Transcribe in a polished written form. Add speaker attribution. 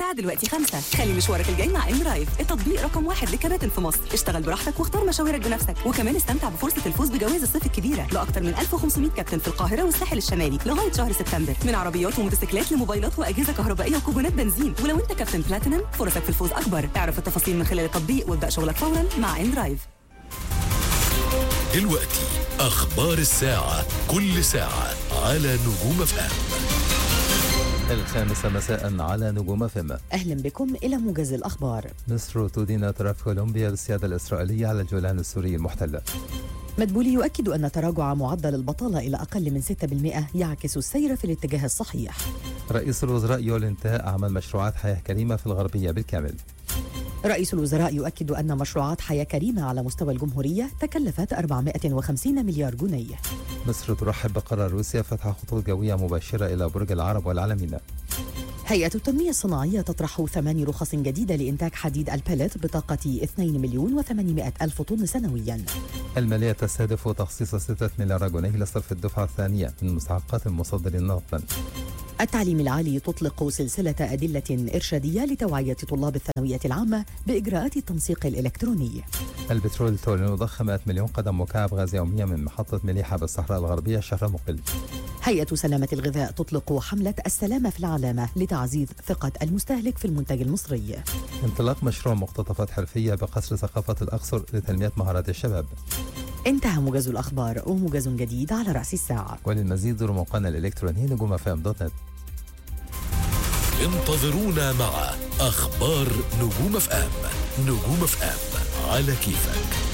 Speaker 1: الساعة دلوقتي 5. خلي مشوارك الجاي مع ام درايف، التطبيق رقم 1 للكباتن في مصر. اشتغل براحتك واختار مشاويرك بنفسك، وكمان استمتع بفرصة الفوز بجوائز الصيف الكبيرة لأكثر من 1500 كابتن في القاهرة والساحل الشمالي لغاية شهر سبتمبر، من عربيات وموتوسيكلات لموبايلات وأجهزة كهربائية وكوبونات بنزين. ولو انت كابتن بلاتينم فرصك في الفوز أكبر. اعرف التفاصيل من خلال التطبيق وابدأ شغلك فورا مع ام درايف.
Speaker 2: دلوقتي أخبار الساعة، كل ساعة على نجوم FM.
Speaker 3: 5 مساء على نجوم FM.
Speaker 4: أهلا بكم إلى موجز الأخبار.
Speaker 3: مصر تدين اعتراف كولومبيا بالسيادة الإسرائيلية على الجولان السوري المحتلة.
Speaker 4: مدبولي يؤكد أن تراجع معدل البطالة إلى أقل من 6% يعكس السير في الاتجاه الصحيح.
Speaker 3: رئيس الوزراء يعلن انتهاء أعمال مشروعات حياة كريمة في الغربية بالكامل.
Speaker 4: رئيس الوزراء يؤكد أن مشروعات حياة كريمة على مستوى الجمهورية تكلفت 450 مليار جنيه.
Speaker 3: مصر ترحب بقرار روسيا فتح خطوط جوية مباشرة إلى برج العرب والعلمين.
Speaker 4: هيئة التنمية الصناعية تطرح 8 رخص جديدة لإنتاج حديد البلت بطاقة 2,800,000 طن سنويا.
Speaker 3: المالية تستهدف تخصيص 6 مليار جنيه لصرف الدفعة الثانية من مستحقات المصدرين نقدا.
Speaker 4: التعليم العالي تطلق سلسلة أدلة إرشادية لتوعية طلاب الثانوية العامة بإجراءات التنسيق الإلكتروني.
Speaker 3: البترول تعلن ضخ 100 مليون قدم مكعب غاز يوميا من محطة مليحة بالصحراء الغربية شهر مقبل.
Speaker 4: هيئة سلامة الغذاء تطلق حملة السلامة في العلامة لتعزيز ثقة المستهلك في المنتج المصري.
Speaker 3: انطلاق مشروع مقتطفات حرفية بقصر ثقافة الأقصر لتنمية مهارات الشباب.
Speaker 4: انتهى موجز الأخبار، وموجز جديد على رأس الساعة.
Speaker 3: وللمزيد زوروا موقعنا الإلكتروني نجوم FM.net.
Speaker 2: انتظرونا مع أخبار نجوم FM. نجوم FM على كيفك.